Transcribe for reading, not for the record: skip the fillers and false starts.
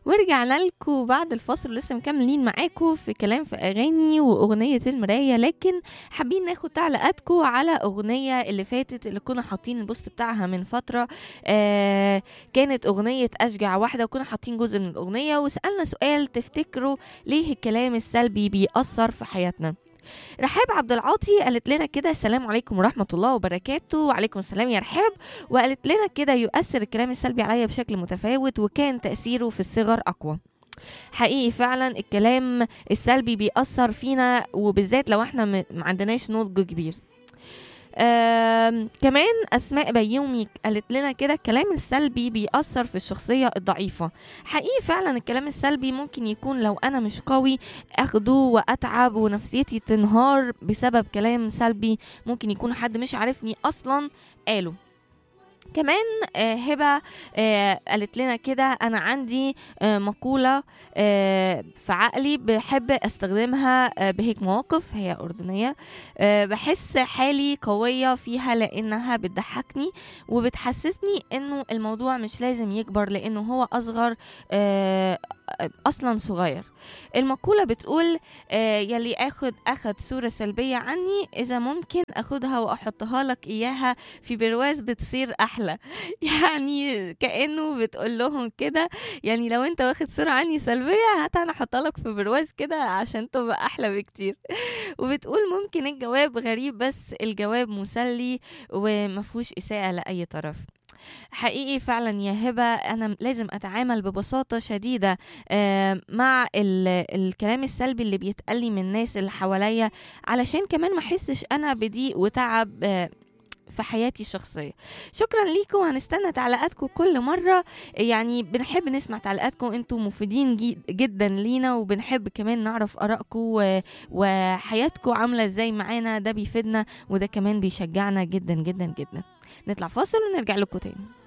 ورجعنا لكم بعد الفاصل، لسه مكملين معاكم في كلام في اغاني واغنيه المرايه، لكن حابين ناخد تعليقاتكم على اغنيه اللي فاتت اللي كنا حاطين البوست بتاعها من فتره. كانت اغنيه اشجع واحده، وكنا حاطين جزء من الاغنيه وسالنا سؤال: تفتكروا ليه الكلام السلبي بيأثر في حياتنا؟ رحاب عبد العاطي قالت لنا كده: السلام عليكم ورحمة الله وبركاته. وعليكم السلام يا رحاب. وقالت لنا كده: يؤثر الكلام السلبي عليا بشكل متفاوت، وكان تأثيره في الصغر أقوى. حقيقي فعلا الكلام السلبي بيأثر فينا، وبالذات لو احنا ما عندناش نضج كبير. كمان أسماء بيومي قالت لنا كده: الكلام السلبي بيأثر في الشخصية الضعيفة. حقيقي فعلا الكلام السلبي ممكن يكون لو أنا مش قوي أخده وأتعب ونفسيتي تنهار بسبب كلام سلبي ممكن يكون حد مش عارفني أصلا قاله. كمان هبة قالت لنا كده: أنا عندي مقولة في عقلي بحب أستخدمها بهيك مواقف. هي أردنية. بحس حالي قوية فيها لأنها بتضحكني وبتحسسني إنه الموضوع مش لازم يكبر لأنه هو أصغر أصلا صغير. المقولة بتقول: يلي أخد صورة سلبية عني، إذا ممكن أخدها وأحطها لك إياها في برواز بتصير أحلى. يعني كأنه بتقول لهم كده: يعني لو أنت واخد صورة عني سلبية، هات أنا أحطها لك في برواز كده عشان تبقى أحلى بكتير. وبتقول: ممكن الجواب غريب بس الجواب مسلي ومفهوش إساءة لأي طرف. حقيقي فعلا يا هبة أنا لازم أتعامل ببساطة شديدة مع الكلام السلبي اللي بيتقلي من الناس اللي حواليا، علشان كمان ما أحسش أنا بضيق وتعب في حياتي الشخصية. شكرا ليكم، هنستنى تعليقاتكم كل مرة. يعني بنحب نسمع تعليقاتكم، انتم مفيدين جدا لينا، وبنحب كمان نعرف آرائكم وحياتكم عاملة ازاي معانا. ده بيفيدنا وده كمان بيشجعنا جدا جدا جدا. نطلع فاصل ونرجع لكم تاني.